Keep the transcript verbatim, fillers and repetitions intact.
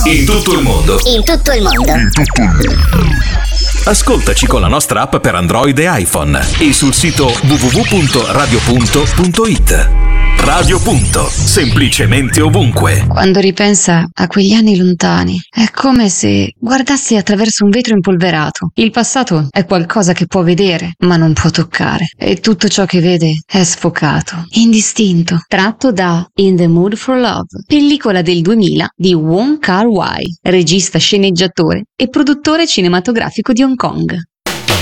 In tutto il mondo. In tutto il mondo. In tutto il mondo. Ascoltaci con la nostra app per Android e iPhone e sul sito w w w punto radio punto punto i t. Radio Punto, semplicemente ovunque. Quando ripensa a quegli anni lontani, è come se guardassi attraverso un vetro impolverato. Il passato è qualcosa che può vedere, ma non può toccare. E tutto ciò che vede è sfocato, indistinto. Tratto da In the Mood for Love, pellicola del duemila di Wong Kar-wai, regista, sceneggiatore e produttore cinematografico di Hong Kong.